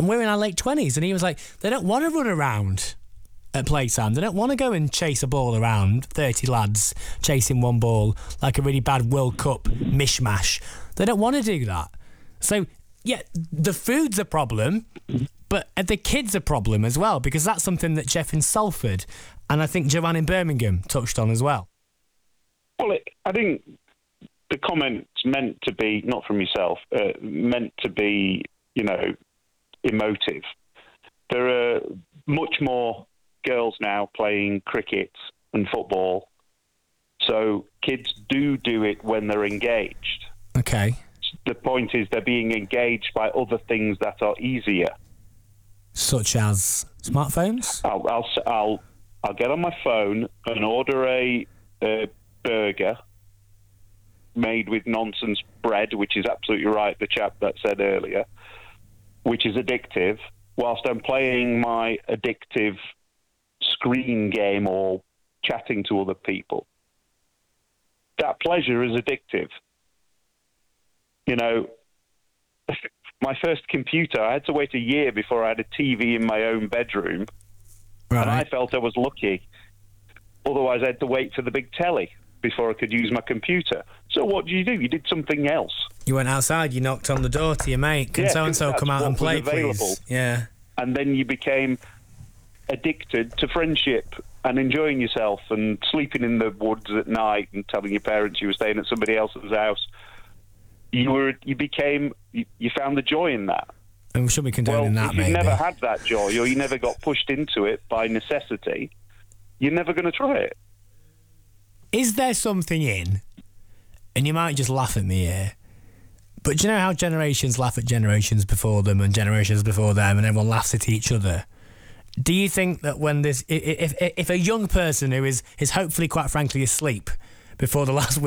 we're in our late 20s. And he was like, they don't want to run around at playtime. They don't want to go and chase a ball around, 30 lads chasing one ball like a really bad World Cup mishmash. They don't want to do that. So, yeah, the food's a problem, but the kids a problem as well, because that's something that Jeff in Salford and I think Joanne in Birmingham touched on as well. Well, I think the comment's meant to be, not from yourself, meant to be, emotive. There are much more girls now playing cricket and football, so kids do it when they're engaged. Okay. The point is they're being engaged by other things that are easier. Such as smartphones? I'll get on my phone and order a burger made with nonsense bread, which is absolutely right, the chap that said earlier, which is addictive, whilst I'm playing my addictive screen game or chatting to other people. That pleasure is addictive. My first computer, I had to wait a year before I had a TV in my own bedroom. Right. And I felt I was lucky. Otherwise, I had to wait for the big telly before I could use my computer. So what do? You did something else. You went outside, you knocked on the door to your mate. Can so-and-so come out and play, please? Yeah. And then you became addicted to friendship and enjoying yourself and sleeping in the woods at night and telling your parents you were staying at somebody else's house. You found the joy in that. And we should be condoning that, if maybe. you never had that joy or you never got pushed into it by necessity, you're never going to try it. Is there something in, and you might just laugh at me here, but do you know how generations laugh at generations before them and generations before them and everyone laughs at each other? Do you think that when if a young person who is hopefully, quite frankly, asleep before the last